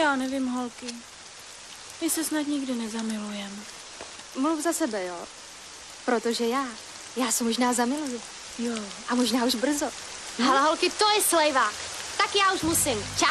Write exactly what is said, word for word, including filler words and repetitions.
Já nevím, holky. My se snad nikdy nezamilujeme. Mluv za sebe, jo. Protože já, já se možná zamiluju. Jo. A možná už brzo. Hele, holky, to je slejvák. Tak já už musím. Čau.